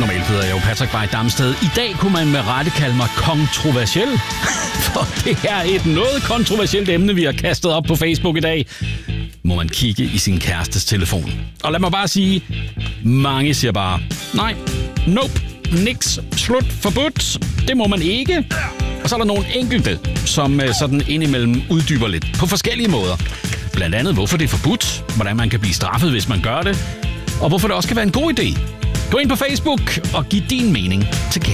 Normalt hedder jeg jo Patrick Bay Damsted. I dag kunne man med rette kalde mig kontroversiel. For det er et noget kontroversielt emne, vi har kastet op på Facebook i dag. Må man kigge i sin kærestes telefon? Og lad mig bare sige, mange siger bare, nej, nope, niks, slut, forbudt, det må man ikke. Og så er der nogle enkelte, som sådan indimellem uddyber lidt på forskellige måder. Blandt andet, hvorfor det er forbudt, hvordan man kan blive straffet, hvis man gør det, og hvorfor det også kan være en god idé. Gå ind på Facebook og giv din mening til kende.